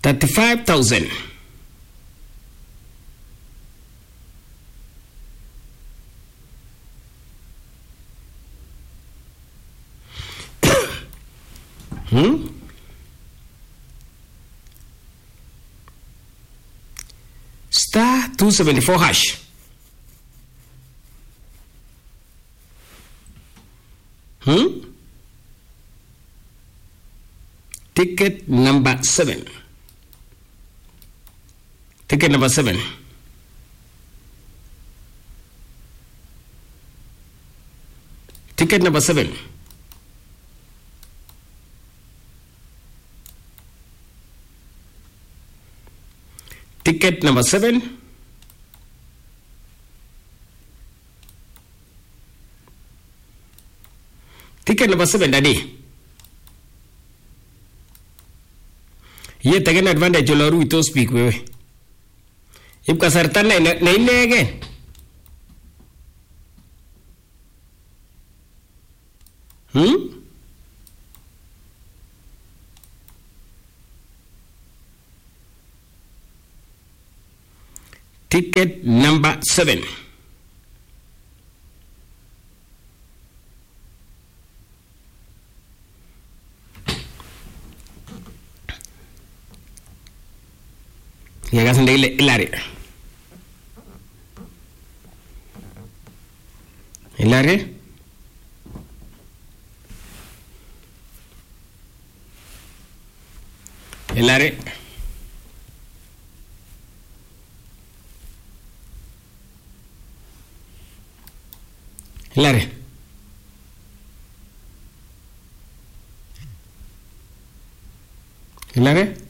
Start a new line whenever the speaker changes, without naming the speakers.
35,000. Star 274 hash. Ticket number 7. Ticket number 7. Ticket number 7. Ticket number 7. Ticket number 7, daddy. Ye taken advantage of Loru to speak with. If Kasartan name again. Ticket number 7. Llegas en el área. El área. El área. El área. El área.